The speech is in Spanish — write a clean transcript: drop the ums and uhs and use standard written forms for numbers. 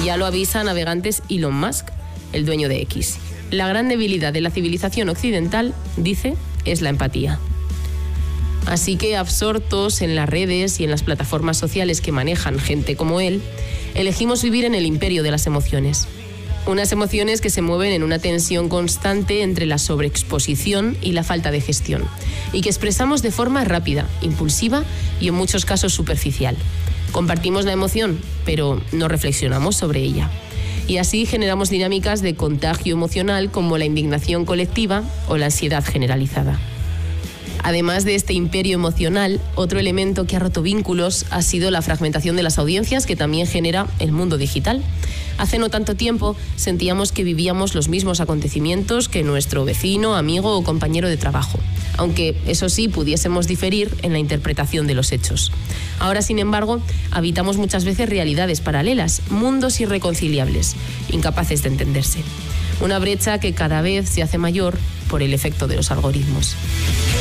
Ya lo avisa a navegantes Elon Musk, el dueño de X. La gran debilidad de la civilización occidental, dice, es la empatía. Así que, absortos en las redes y en las plataformas sociales que manejan gente como él, elegimos vivir en el imperio de las emociones. Unas emociones que se mueven en una tensión constante entre la sobreexposición y la falta de gestión, y que expresamos de forma rápida, impulsiva y en muchos casos superficial. Compartimos la emoción, pero no reflexionamos sobre ella. Y así generamos dinámicas de contagio emocional como la indignación colectiva o la ansiedad generalizada. Además de este imperio emocional, otro elemento que ha roto vínculos ha sido la fragmentación de las audiencias que también genera el mundo digital. Hace no tanto tiempo sentíamos que vivíamos los mismos acontecimientos que nuestro vecino, amigo o compañero de trabajo, aunque eso sí pudiésemos diferir en la interpretación de los hechos. Ahora, sin embargo, habitamos muchas veces realidades paralelas, mundos irreconciliables, incapaces de entenderse. Una brecha que cada vez se hace mayor por el efecto de los algoritmos.